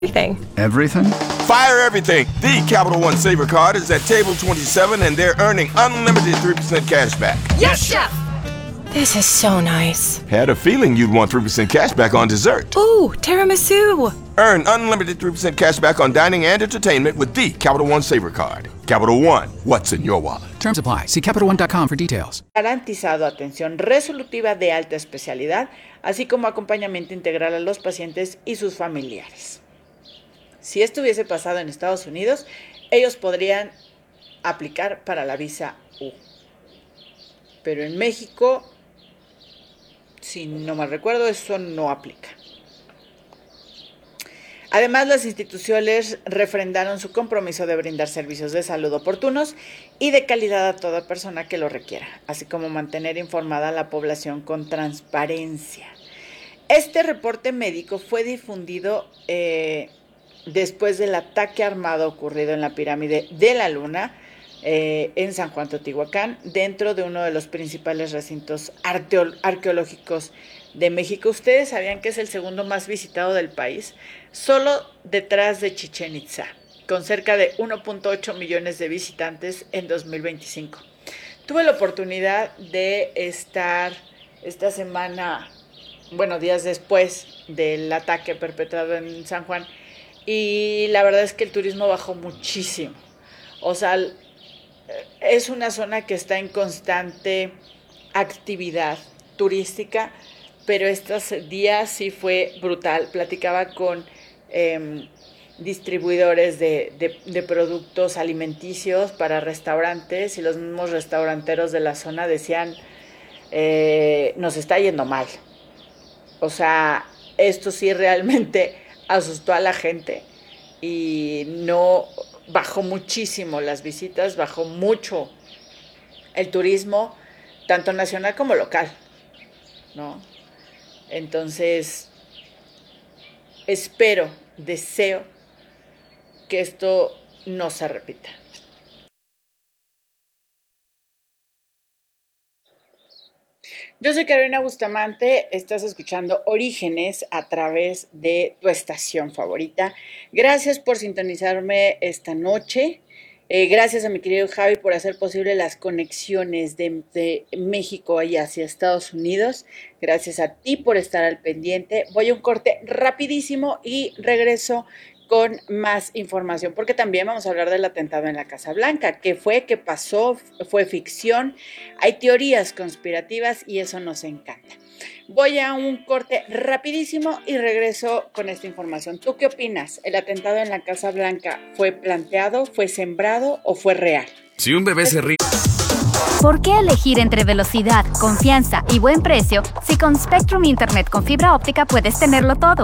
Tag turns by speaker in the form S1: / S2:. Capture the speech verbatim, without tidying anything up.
S1: Everything.
S2: Everything?
S3: Fire everything. The Capital One Saver Card is at table twenty-seven and they're earning unlimited three percent cash back.
S1: Yes, Chef! This is so nice.
S3: Had a feeling you'd want three percent cash back on dessert.
S1: Ooh, tiramisu!
S3: Earn unlimited three percent cash back on dining and entertainment with the Capital One Saver Card. Capital One, what's in your wallet?
S2: Terms apply. See Capital One dot com for details.
S4: Garantizado atención resolutiva de alta especialidad, así como acompañamiento integral a los pacientes y sus familiares. Si esto hubiese pasado en Estados Unidos, ellos podrían aplicar para la visa U. Pero en México, si no mal recuerdo, eso no aplica. Además, las instituciones refrendaron su compromiso de brindar servicios de salud oportunos y de calidad a toda persona que lo requiera, así como mantener informada a la población con transparencia. Este reporte médico fue difundido eh, después del ataque armado ocurrido en la pirámide de la Luna, eh, en San Juan Teotihuacán, dentro de uno de los principales recintos arqueo- arqueológicos de México. Ustedes sabían que es el segundo más visitado del país, solo detrás de Chichén Itzá, con cerca de uno punto ocho millones de visitantes en dos mil veinticinco. Tuve la oportunidad de estar esta semana, bueno, días después del ataque perpetrado en San Juan, y la verdad es que el turismo bajó muchísimo. O sea, es una zona que está en constante actividad turística, pero estos días sí fue brutal. Platicaba con eh, distribuidores de, de, de productos alimenticios para restaurantes, y los mismos restauranteros de la zona decían, eh, nos está yendo mal. O sea, esto sí realmente asustó a la gente y no bajó muchísimo las visitas, bajó mucho el turismo, tanto nacional como local, ¿no? Entonces, espero, deseo que esto no se repita. Yo soy Carolina Bustamante, estás escuchando Orígenes a través de tu estación favorita. Gracias por sintonizarme esta noche. Eh, gracias a mi querido Javi por hacer posible las conexiones de, de México y hacia Estados Unidos. Gracias a ti por estar al pendiente. Voy a un corte rapidísimo y regreso con más información, porque también vamos a hablar del atentado en la Casa Blanca. ¿Qué fue? ¿Qué pasó? ¿Fue ficción? Hay teorías conspirativas y eso nos encanta. Voy a un corte rapidísimo y regreso con esta información. ¿Tú qué opinas? ¿El atentado en la Casa Blanca fue planteado, fue sembrado o fue real?
S5: Si un bebé se ríe...
S6: ¿Por qué elegir entre velocidad, confianza y buen precio si con Spectrum Internet con fibra óptica puedes tenerlo todo?